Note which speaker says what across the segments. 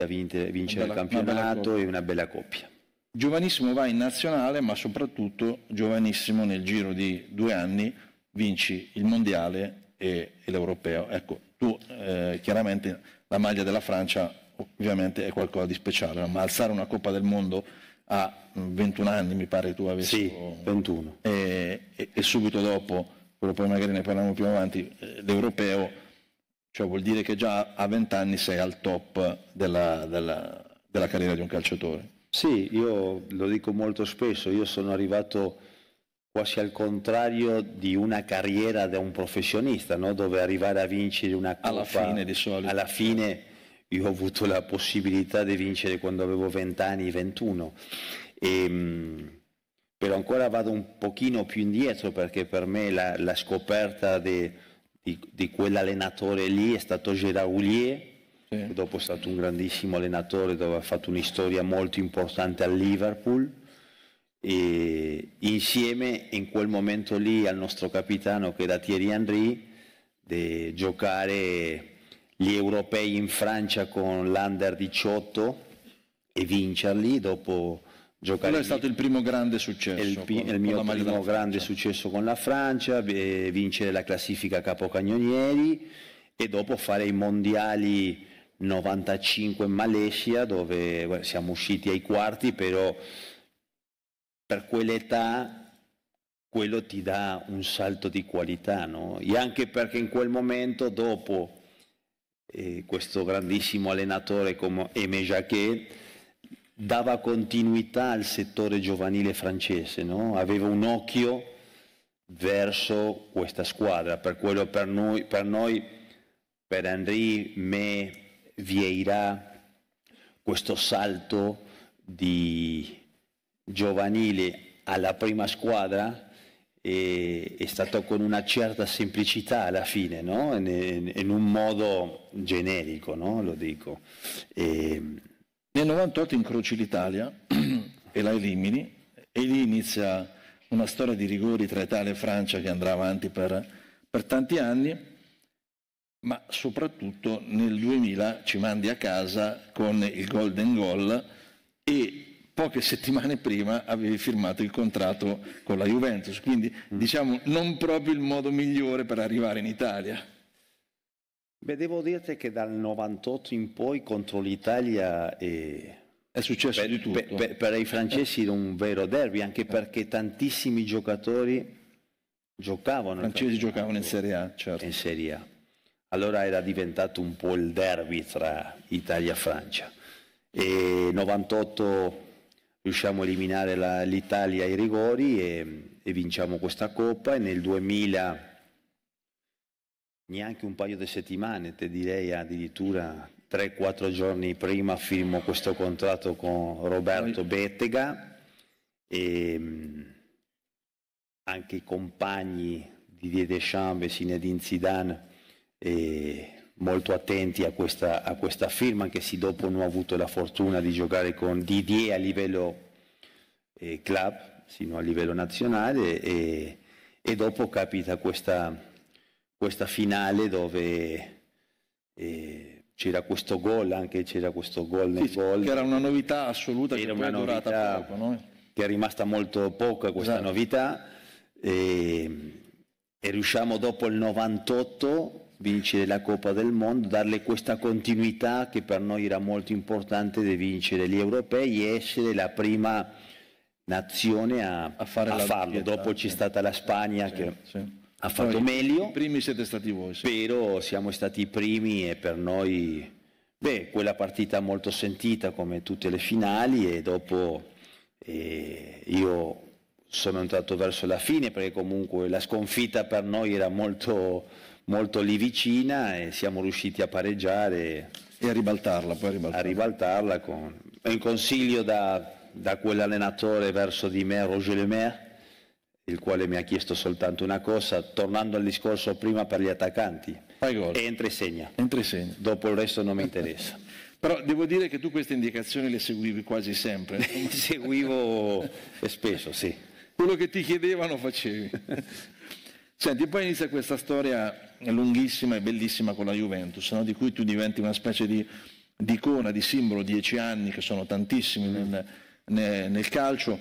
Speaker 1: da vincere il campionato e una bella coppia.
Speaker 2: Giovanissimo vai in nazionale, ma soprattutto giovanissimo nel giro di 2 anni vinci il mondiale e l'europeo. Ecco, tu chiaramente la maglia della Francia ovviamente è qualcosa di speciale, ma alzare una Coppa del Mondo a 21 anni, mi pare tu avessi...
Speaker 1: Sì, 21.
Speaker 2: E subito dopo, quello poi magari ne parliamo più avanti, l'europeo, cioè vuol dire che già a 20 anni sei al top della carriera di un calciatore.
Speaker 1: Sì, io lo dico molto spesso, io sono arrivato quasi al contrario di una carriera da un professionista, no? Dove arrivare a vincere una Coppa...
Speaker 2: Alla fine di solito.
Speaker 1: Alla fine io ho avuto la possibilità di vincere quando avevo 20 anni, 21. Però ancora vado un pochino più indietro, perché per me la scoperta di quell'allenatore lì è stato Gérard Houllier, che dopo è stato un grandissimo allenatore dove ha fatto una storia molto importante al Liverpool, e insieme in quel momento lì al nostro capitano che era Thierry Henry, di giocare gli europei in Francia con l'Under 18 e vincerli, dopo giocare...
Speaker 2: Quello è stato il primo grande successo.
Speaker 1: Il mio primo grande successo con la Francia, vincere la classifica capocannonieri e dopo fare i mondiali 95 in Malesia, dove siamo usciti ai quarti, però per quell'età quello ti dà un salto di qualità, no? E anche perché in quel momento dopo questo grandissimo allenatore come Aimé Jacquet dava continuità al settore giovanile francese, no? Aveva un occhio verso questa squadra, per quello per noi, per Henry, me, Vieira, questo salto di giovanile alla prima squadra è stato con una certa semplicità alla fine, no? In un modo generico, no? Lo dico.
Speaker 2: Nel 98 incroci l'Italia e la elimini, e lì inizia una storia di rigori tra Italia e Francia che andrà avanti per tanti anni, ma soprattutto nel 2000 ci mandi a casa con il Golden Goal e poche settimane prima avevi firmato il contratto con la Juventus, quindi diciamo non proprio il modo migliore per arrivare in Italia.
Speaker 1: Beh, devo dirti che dal 98 in poi contro l'Italia è
Speaker 2: successo di tutto.
Speaker 1: Per i francesi era un vero derby, anche perché tantissimi giocatori giocavano.
Speaker 2: Francesi giocavano in Serie A, certo.
Speaker 1: In Serie A. Allora era diventato un po' il derby tra Italia e Francia. E 98 riusciamo a eliminare l'Italia ai rigori e vinciamo questa Coppa, e nel 2000 neanche un paio di settimane, te direi addirittura 3-4 giorni prima, firmo questo contratto con Roberto Bettega, e anche i compagni di Didier Deschamps e Zinedine Zidane molto attenti a questa firma, anche se dopo non ho avuto la fortuna di giocare con Didier a livello club, sino a livello nazionale, e dopo capita questa finale dove c'era questo gol, anche c'era questo gol nel gol.
Speaker 2: Che era una novità assoluta,
Speaker 1: era
Speaker 2: che
Speaker 1: una
Speaker 2: poi è durata poco, no?
Speaker 1: Che è rimasta molto poca questa novità, e riusciamo dopo il 98 vincere la Coppa del Mondo, darle questa continuità che per noi era molto importante, di vincere gli europei e essere la prima nazione a farlo. Dopo c'è stata la Spagna che ha fatto meglio.
Speaker 2: I primi siete stati voi.
Speaker 1: Però siamo stati i primi, e per noi quella partita molto sentita come tutte le finali, e dopo io sono entrato verso la fine, perché comunque la sconfitta per noi era molto, molto lì vicina, e siamo riusciti a pareggiare
Speaker 2: e a ribaltarla,
Speaker 1: con un consiglio da quell'allenatore verso di me, Roger Lemaire, il quale mi ha chiesto soltanto una cosa, tornando al discorso prima per gli attaccanti:
Speaker 2: fai gol,
Speaker 1: entra e segna.
Speaker 2: Dopo
Speaker 1: il resto non mi interessa.
Speaker 2: Però devo dire che tu queste indicazioni le seguivi quasi sempre.
Speaker 1: Seguivo spesso, sì.
Speaker 2: Quello che ti chiedevano facevi. Senti, poi inizia questa storia lunghissima e bellissima con la Juventus, no? Di cui tu diventi una specie di icona, di simbolo, 10 anni che sono tantissimi nel calcio.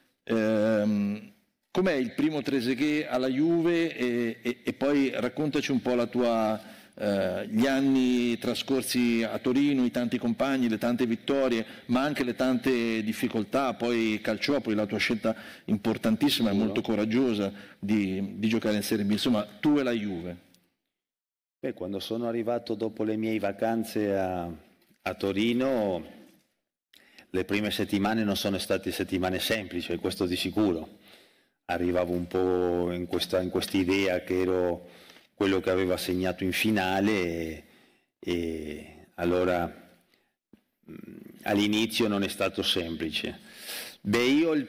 Speaker 2: Com'è il primo Trezeguet alla Juve e poi raccontaci un po' gli anni trascorsi a Torino, i tanti compagni, le tante vittorie, ma anche le tante difficoltà. Poi Calciopoli, la tua scelta importantissima e molto coraggiosa di giocare in Serie B. Insomma, tu e la Juve.
Speaker 1: Quando sono arrivato dopo le mie vacanze a Torino, le prime settimane non sono state settimane semplici, questo di sicuro. Arrivavo un po' in questa idea che ero quello che aveva segnato in finale e allora all'inizio non è stato semplice. Io il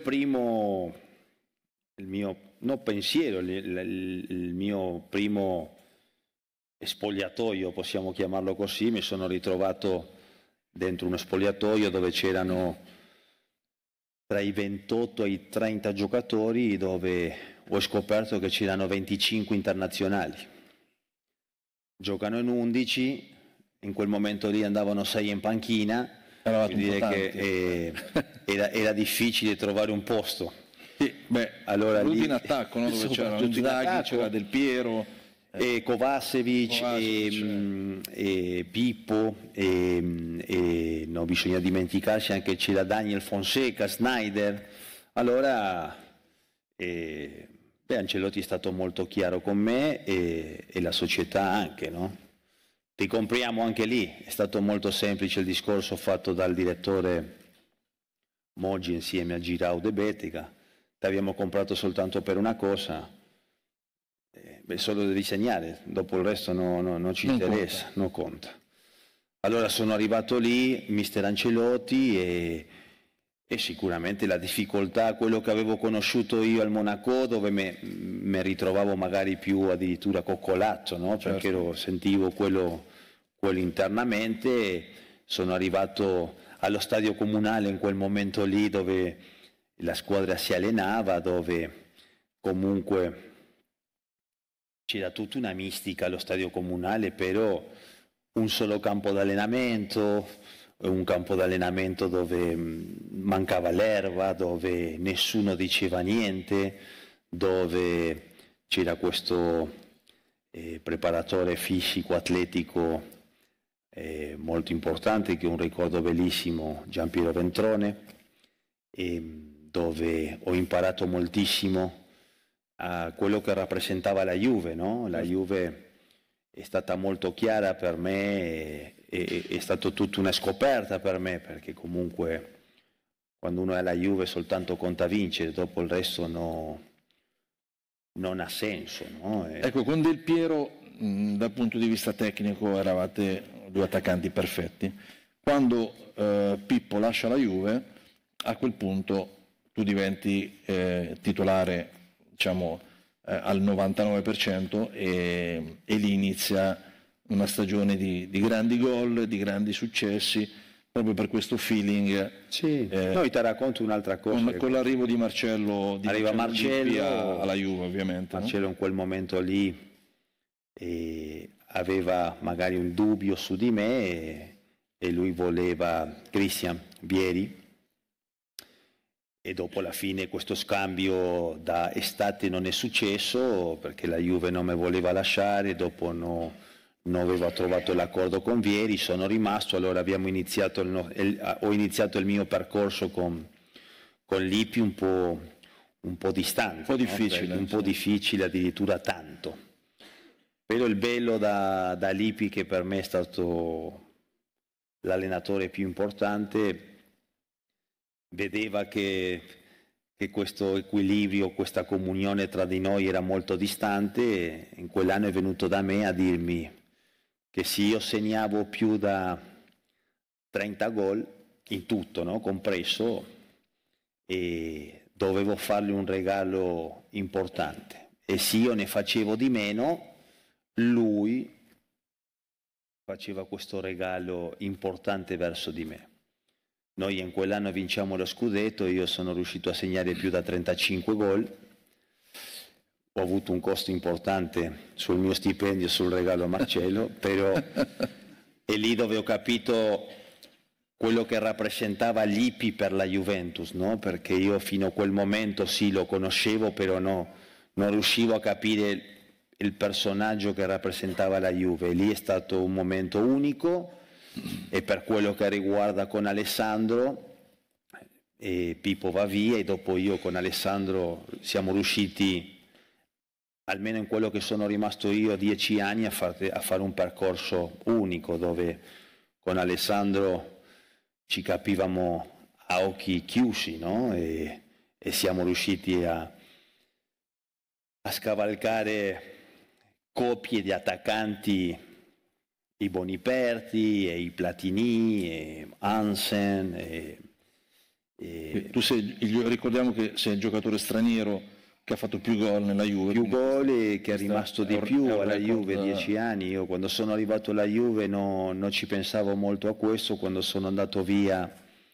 Speaker 1: mio primo spogliatoio, possiamo chiamarlo così, mi sono ritrovato dentro uno spogliatoio dove c'erano tra i 28 e i 30 giocatori, dove ho scoperto che c'erano 25 internazionali. Giocano in 11, in quel momento lì andavano 6 in panchina, vuol dire che era difficile trovare un posto.
Speaker 2: Sì, allora lì in attacco, no? Dove c'era Inzaghi, c'era Del Piero,
Speaker 1: e Kovacevic e Pippo e non bisogna dimenticarsi anche c'era Daniel Fonseca, Snyder. Allora Ancelotti è stato molto chiaro con me e la società anche, no? Ti compriamo anche lì, è stato molto semplice il discorso fatto dal direttore Moggi insieme a Girau De Betica. Ti abbiamo comprato soltanto per una cosa, solo devi segnare, dopo il resto non ci interessa, non conta. Allora sono arrivato lì, mister Ancelotti, e sicuramente la difficoltà, quello che avevo conosciuto io al Monaco, dove mi ritrovavo magari più addirittura coccolato, no? Perché sentivo quello internamente. Sono arrivato allo stadio comunale in quel momento lì, dove la squadra si allenava, dove comunque c'era tutta una mistica allo stadio comunale, però un solo campo d'allenamento, un campo d'allenamento dove mancava l'erba, dove nessuno diceva niente, dove c'era questo preparatore fisico atletico molto importante, che è un ricordo bellissimo, Giampiero Ventrone, dove ho imparato moltissimo a quello che rappresentava la Juve, no? La Juve è stata molto chiara per me, è stata tutta una scoperta per me, perché comunque quando uno è alla Juve soltanto conta vincere, dopo il resto non ha senso, no?
Speaker 2: Ecco, con Del Piero dal punto di vista tecnico eravate due attaccanti perfetti. Quando Pippo lascia la Juve, a quel punto tu diventi titolare, diciamo, al 99% e lì inizia una stagione di grandi gol, di grandi successi, proprio per questo feeling.
Speaker 1: Sì, noi ti racconto un'altra cosa.
Speaker 2: Con l'arrivo di Marcello,
Speaker 1: arriva Marcello
Speaker 2: alla Juve, ovviamente.
Speaker 1: Marcello, no? In quel momento lì aveva magari un dubbio su di me e lui voleva Christian Vieri. E dopo la fine questo scambio da estate non è successo perché la Juve non mi voleva lasciare, dopo non aveva trovato l'accordo con Vieri, sono rimasto, allora abbiamo iniziato ho iniziato il mio percorso con Lippi un po' distante,
Speaker 2: un po' difficile,
Speaker 1: no? Un po' difficile, addirittura tanto. Però il bello da Lippi, che per me è stato l'allenatore più importante, vedeva che questo equilibrio, questa comunione tra di noi era molto distante, e in quell'anno è venuto da me a dirmi che se io segnavo più da 30 gol in tutto, no? Compreso, e dovevo fargli un regalo importante, e se io ne facevo di meno, lui faceva questo regalo importante verso di me. Noi in quell'anno vinciamo lo scudetto, io sono riuscito a segnare più da 35 gol, ho avuto un costo importante sul mio stipendio, sul regalo a Marcello, però è lì dove ho capito quello che rappresentava Lippi per la Juventus, no? Perché io fino a quel momento sì lo conoscevo, però non riuscivo a capire il personaggio che rappresentava la Juve. Lì è stato un momento unico, e per quello che riguarda con Alessandro, Pippo va via e dopo io con Alessandro siamo riusciti, almeno in quello che sono rimasto io 10 anni, a fare un percorso unico, dove con Alessandro ci capivamo a occhi chiusi, no? E siamo riusciti a scavalcare coppie di attaccanti, i Boniperti, e i Platini, e Hansen.
Speaker 2: Ricordiamo che sei il giocatore straniero che ha fatto più gol nella Juve.
Speaker 1: Più gol e che è rimasto di più alla Juve, 10 anni. Io quando sono arrivato alla Juve non ci pensavo molto a questo, quando sono andato via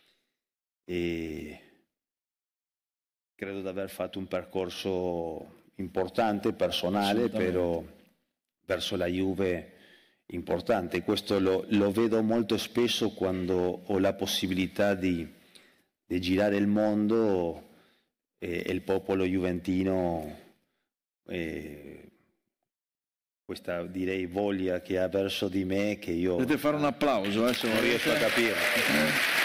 Speaker 1: credo di aver fatto un percorso importante, personale, però verso la Juve importante. Questo lo vedo molto spesso quando ho la possibilità di girare il mondo, e il popolo juventino, questa, direi, voglia che ha verso di me, che io
Speaker 2: Potete fare un applauso, se
Speaker 1: non riesco a capire.